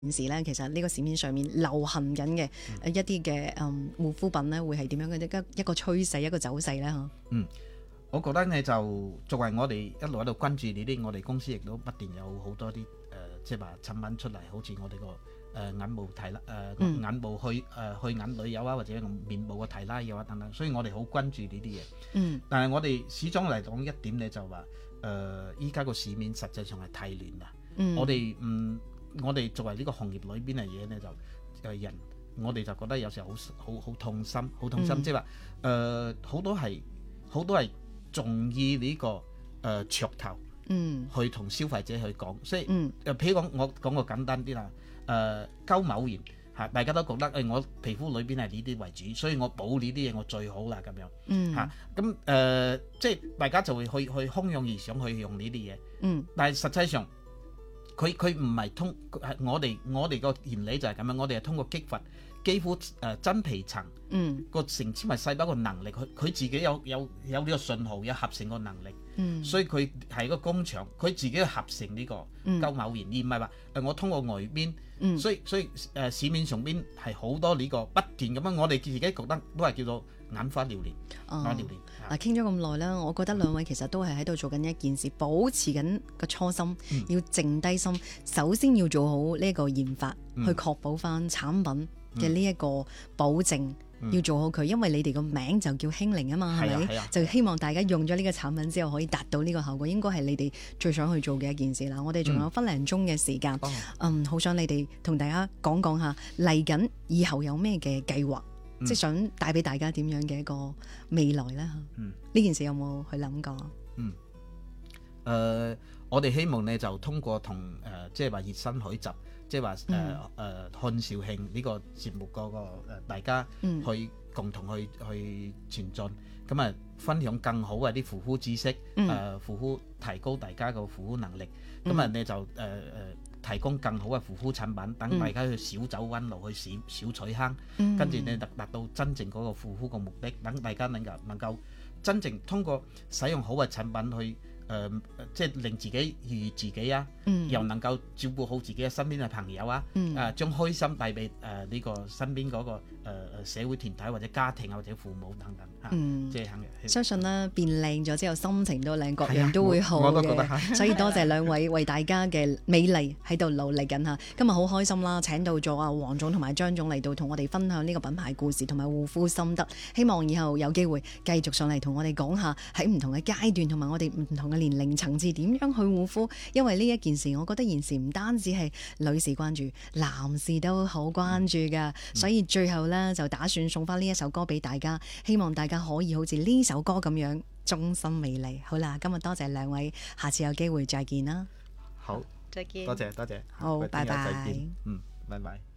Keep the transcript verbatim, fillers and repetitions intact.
現時咧，其實呢個市面上面流行緊嘅一啲嘅誒護膚品咧，會係點樣嘅一個一個趨勢一個走勢咧？嚇。嗯。 我覺得呢，就作為我哋一路喺度關注呢啲，我哋公司亦都不斷有好多啲誒、呃，即係話產品出嚟，好似我哋個誒眼部提拉誒、呃嗯、眼部去誒、呃、去眼女友啊，或者面部嘅提拉油啊等等，所以我哋好關注呢啲嘢。嗯。但係我哋始終嚟講一點呢，就話誒依家個市面實際上係太亂啦。嗯。我哋唔、嗯、我哋作為呢個行業裏邊嘅嘢呢，就誒人，我哋就覺得有時候好好好痛心，好痛心，即係話誒好多係好多係。重意呢、這個誒、呃、噱頭，嗯，去同消費者去講，所以誒、嗯，譬如講我講個簡單啲啦，誒鳩某言嚇，大家都覺得誒、哎、我皮膚裏邊係呢啲為主，所以我補呢啲嘢我最好啦咁樣，嗯嚇，咁、啊、誒、呃、即係大家就會去去洶湧而上去用呢啲嘢，嗯，但係實際上佢佢唔係通係我哋我哋個原理就係咁樣，我哋係通過激發肌膚誒、呃、真皮層個成纖維細胞個能力，佢佢自己有有有呢個信號，有合成個能力，嗯、所以佢係個工廠，佢自己合成呢個鳩某言，而唔係話誒我通過外邊、嗯，所以所以誒、呃、市面上邊係好多呢個不斷咁樣，我哋自己覺得都係叫做眼花撩亂，眼撩亂。 嗱，傾咗咁耐啦，我覺得兩位其實都係喺度做緊一件事，保持緊個初心，嗯、要靜低心，首先要做好呢個研發，嗯、去確保翻產品嘅呢一個保證、嗯、要做好佢，因為你哋個名就叫輕靈啊嘛，係咪？就希望大家用咗呢個產品之後可以達到呢個效果，應該係你哋最想去做嘅一件事啦。我哋仲有分零鐘嘅時間，嗯，好、嗯、想你哋同大家講講下嚟緊以後有咩嘅計劃，嗯、即係想帶俾大家點樣嘅一個未來咧？呢、嗯、件事有冇去諗過？ 嗯，誒、呃，我哋希望呢就通過同誒、呃，即係話熱身海集。即係話誒誒漢兆慶呢個節目嗰個誒大家去共同去、嗯、去前進，咁啊分享更好嘅啲護膚知識，誒、嗯呃、護膚提高大家個護膚能力，咁啊你就誒誒、呃、提供更好嘅護膚產品，等大家去少走彎路，去少少取坑，嗯、跟住你達達到真正嗰個護膚嘅目的，等大家能夠能夠真正通過使用好嘅產品去。誒、呃，即係令自己愉悅自己啊，嗯、又能夠照顧好自己嘅身邊嘅朋友啊，嗯、啊，將開心帶俾誒呢個身邊嗰、那個誒誒、呃、社會團體或者家庭啊或者父母等等嚇，嗯、即係肯相信啦，變靚咗之後心情都靚，各樣都會好嘅。我都覺得所以多謝兩位為大家嘅美麗喺度努力緊嚇。今日好開心啦，請到咗啊黃總同埋張總嚟到同我哋分享呢個品牌故事同埋護膚心得。希望以後有機會繼續上嚟同我哋講下喺唔同嘅階段同埋我哋唔同嘅年齡層次點樣去護膚，因為呢一件事我覺得現時唔單止係女士關注，男士都好關注噶，嗯、所以最後呢，就打算送翻呢一首歌俾大家，希望大家可以好似呢首歌咁樣終身美麗。好啦，今日多謝兩位，下次有機會再見啦。 好， 再見， 多謝多謝， 好，拜拜， 嗯，拜拜。